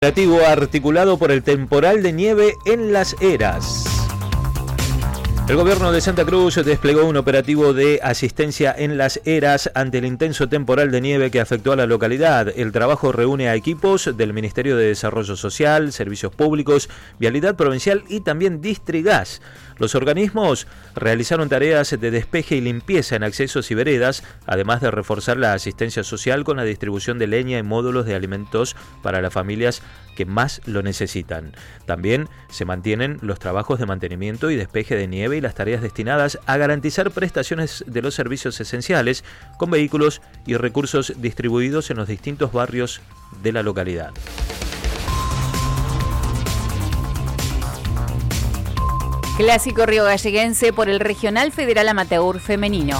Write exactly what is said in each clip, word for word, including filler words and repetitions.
Operativo articulado por el temporal de nieve en Las Heras. El gobierno de Santa Cruz desplegó un operativo de asistencia en Las Heras ante el intenso temporal de nieve que afectó a la localidad. El trabajo reúne a equipos del Ministerio de Desarrollo Social, Servicios Públicos, Vialidad Provincial y también Distrigas. Los organismos realizaron tareas de despeje y limpieza en accesos y veredas, además de reforzar la asistencia social con la distribución de leña y módulos de alimentos para las familias que más lo necesitan. También se mantienen los trabajos de mantenimiento y despeje de nieve y las tareas destinadas a garantizar prestaciones de los servicios esenciales con vehículos y recursos distribuidos en los distintos barrios de la localidad. Clásico riogalleguense por el Regional Federal Amateur Femenino.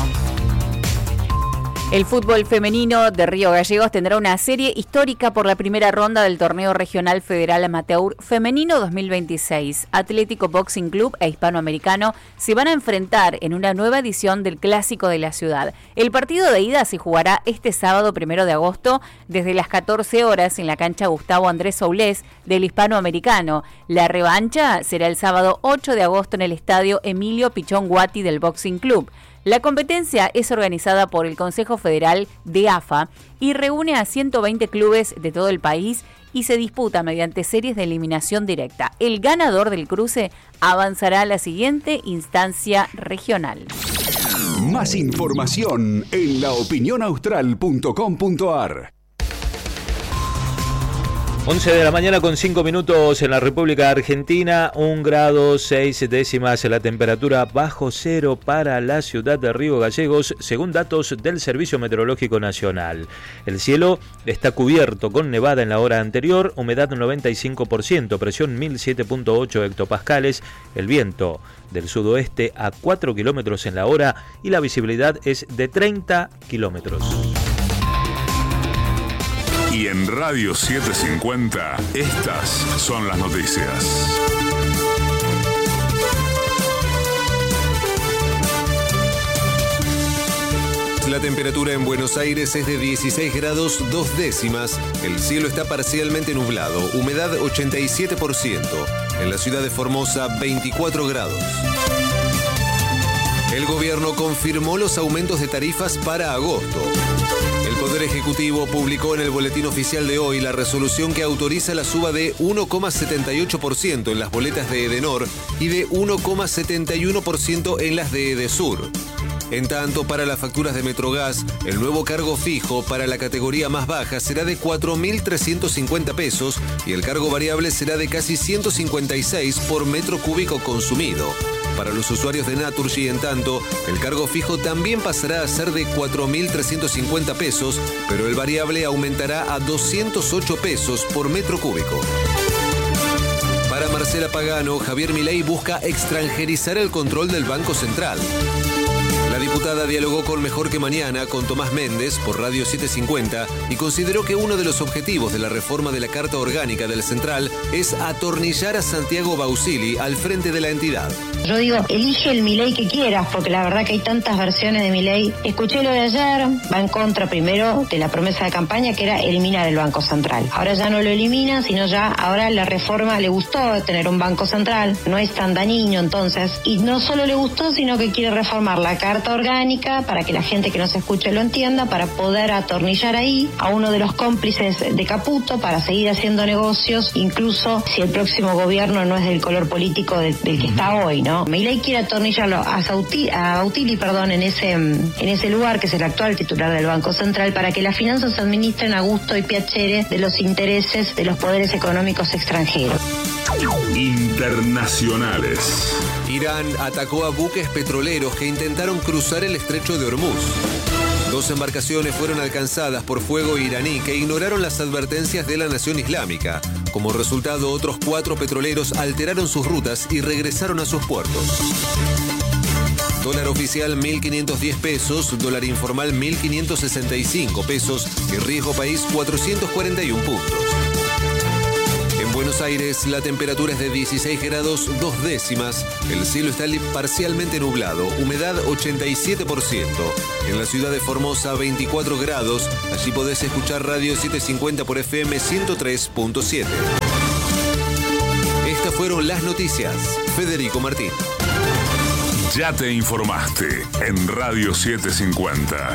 El fútbol femenino de Río Gallegos tendrá una serie histórica por la primera ronda del Torneo Regional Federal Amateur Femenino dos mil veintiséis. Atlético Boxing Club e Hispanoamericano se van a enfrentar en una nueva edición del Clásico de la Ciudad. El partido de ida se jugará este sábado primero de agosto desde las catorce horas en la cancha Gustavo Andrés Soulés del Hispanoamericano. La revancha será el sábado ocho de agosto en el estadio Emilio Pichón Guati del Boxing Club. La competencia es organizada por el Consejo Federal de A F A y reúne a ciento veinte clubes de todo el país y se disputa mediante series de eliminación directa. El ganador del cruce avanzará a la siguiente instancia regional. Más información en la opinión austral punto com punto a r. once de la mañana con cinco minutos en la República Argentina, un grado seis décimas la temperatura bajo cero para la ciudad de Río Gallegos, según datos del Servicio Meteorológico Nacional. El cielo está cubierto con nevada en la hora anterior, humedad noventa y cinco por ciento, presión mil siete punto ocho hectopascales, el viento del sudoeste a cuatro kilómetros en la hora y la visibilidad es de treinta kilómetros. Y en Radio setecientos cincuenta, estas son las noticias. La temperatura en Buenos Aires es de dieciséis grados dos décimas. El cielo está parcialmente nublado, humedad ochenta y siete por ciento. En la ciudad de Formosa, veinticuatro grados. El gobierno confirmó los aumentos de tarifas para agosto. El Poder Ejecutivo publicó en el Boletín Oficial de hoy la resolución que autoriza la suba de uno coma setenta y ocho por ciento en las boletas de Edenor y de uno coma setenta y uno por ciento en las de Edesur. En tanto, para las facturas de Metrogas, el nuevo cargo fijo para la categoría más baja será de cuatro mil trescientos cincuenta pesos y el cargo variable será de casi ciento cincuenta y seis por metro cúbico consumido. Para los usuarios de Naturgy, en tanto, el cargo fijo también pasará a ser de cuatro mil trescientos cincuenta pesos, pero el variable aumentará a doscientos ocho pesos por metro cúbico. Para Marcela Pagano, Javier Milei busca extranjerizar el control del Banco Central. La diputada dialogó con Mejor que Mañana con Tomás Méndez por Radio setecientos cincuenta y consideró que uno de los objetivos de la reforma de la Carta Orgánica del Central es atornillar a Santiago Bausili al frente de la entidad. Yo digo, elige el Milei que quieras, porque la verdad que hay tantas versiones de Milei. Escuché lo de ayer, va en contra primero de la promesa de campaña que era eliminar el Banco Central. Ahora ya no lo elimina, sino ya ahora la reforma le gustó tener un Banco Central, no es tan dañino entonces. Y no solo le gustó, sino que quiere reformar la Carta Orgánica para que la gente que no se escuche lo entienda, para poder atornillar ahí a uno de los cómplices de Caputo para seguir haciendo negocios, incluso si el próximo gobierno no es del color político del, del que está hoy, ¿no? Milei quiere atornillarlo a Sautili, a Bautili, perdón, en ese, en ese lugar, que es el actual titular del Banco Central, para que las finanzas se administren a gusto y piacere de los intereses de los poderes económicos extranjeros. Internacionales. Irán atacó a buques petroleros que intentaron cruzar el estrecho de Hormuz. Dos embarcaciones fueron alcanzadas por fuego iraní que ignoraron las advertencias de la Nación Islámica. Como resultado, otros cuatro petroleros alteraron sus rutas y regresaron a sus puertos. Dólar oficial mil quinientos diez pesos, dólar informal mil quinientos sesenta y cinco pesos y riesgo país cuatrocientos cuarenta y uno puntos. En Buenos Buenos Aires, la temperatura es de dieciséis grados dos décimas. El cielo está parcialmente nublado, humedad ochenta y siete por ciento. En la ciudad de Formosa, veinticuatro grados. Allí podés escuchar Radio setecientos cincuenta por F M ciento tres punto siete. Estas fueron las noticias. Federico Martín. Ya te informaste en Radio setecientos cincuenta.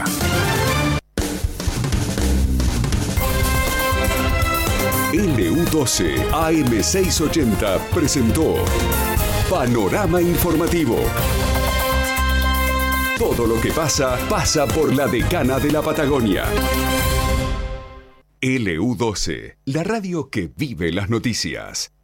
L U doce A M seiscientos ochenta presentó Panorama Informativo. Todo lo que pasa, pasa por la decana de la Patagonia. L U doce, la radio que vive las noticias.